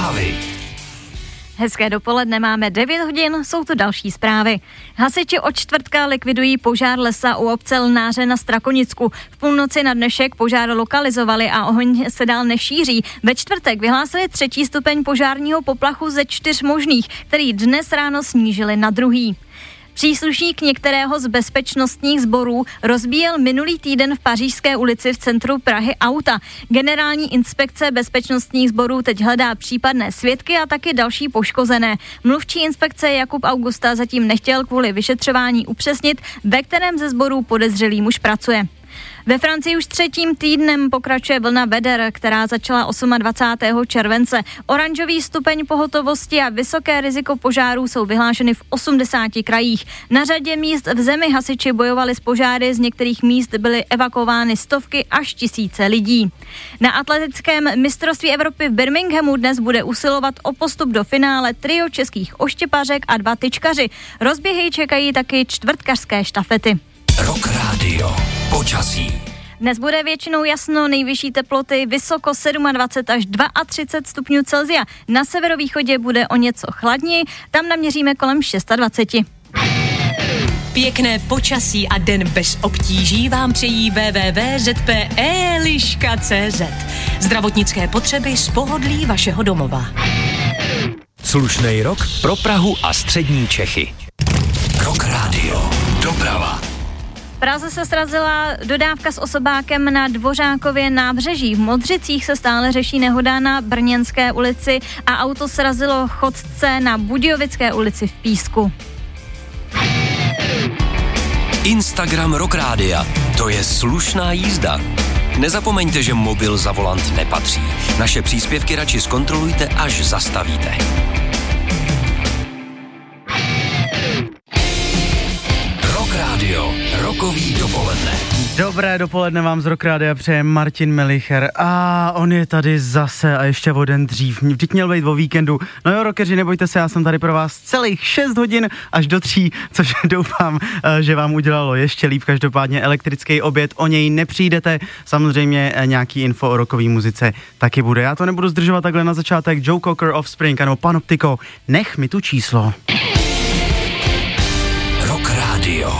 Zprávy. Hezké dopoledne, máme 9 hodin, jsou to další zprávy. Hasiči od čtvrtka likvidují požár lesa u obce Lnáře na Strakonicku. V půlnoci na dnešek požár lokalizovali a oheň se dál nešíří. Ve čtvrtek vyhlásili 3. stupeň požárního poplachu ze 4 možných, který dnes ráno snížili na 2. Příslušník některého z bezpečnostních sborů rozbíjel minulý týden v Pařížské ulici v centru Prahy auta. Generální inspekce bezpečnostních sborů teď hledá případné svědky a taky další poškozené. Mluvčí inspekce Jakub Augusta zatím nechtěl kvůli vyšetřování upřesnit, ve kterém ze sborů podezřelý muž pracuje. Ve Francii už 3. týdnem pokračuje vlna veder, která začala 28. července. Oranžový stupeň pohotovosti a vysoké riziko požárů jsou vyhlášeny v 80 krajích. Na řadě míst v zemi hasiči bojovali s požáry, z některých míst byly evakuovány stovky až tisíce lidí. Na atletickém mistrovství Evropy v Birminghamu dnes bude usilovat o postup do finále trio českých oštěpařek a 2 tyčkaři. Rozběhy čekají taky čtvrtkařské štafety. Rock Radio. Počasí. Dnes bude většinou jasno, nejvyšší teploty vysoko 27 až 32 stupňů Celsia. Na severovýchodě bude o něco chladněji, tam naměříme kolem 26. Pěkné počasí a den bez obtíží vám přejí www.zpe.liška.cz. Zdravotnické potřeby z pohodlí vašeho domova. Slušnej rok pro Prahu a střední Čechy. Rock Radio. Doprava. V Praze se srazila dodávka s osobákem na Dvořákově nábřeží. V Modřicích se stále řeší nehoda na Brněnské ulici a auto srazilo chodce na Budějovické ulici v Písku. Instagram Rock Rádia. To je slušná jízda. Nezapomeňte, že mobil za volant nepatří. Naše příspěvky radši zkontrolujte, až zastavíte. Rock Radio. Rokový dopoledne. Dobré dopoledne vám z Rock Rádia přeje Martin Melicher a on je tady zase a ještě o den dřív. Vždyť měl být o víkendu. No jo, rockeři, nebojte se, já jsem tady pro vás celých 6 hodin až do 3, což doufám, že vám udělalo ještě líp. Každopádně elektrický oběd, o něj nepřijdete. Samozřejmě nějaký info o rockové muzice taky bude. Já to nebudu zdržovat takhle na začátek. Joe Cocker, Offspring, ano, Panoptiko, nech mi tu číslo. Rock Radio.